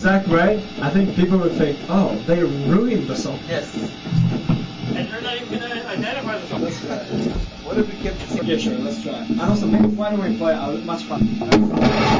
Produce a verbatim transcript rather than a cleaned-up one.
exact way, I think people would think, oh, they ruined the song. Yes. And you're not even going to identify the song. Let's try. What if we kept the Yeah, sure, let's try. And also, maybe why don't we play a much faster?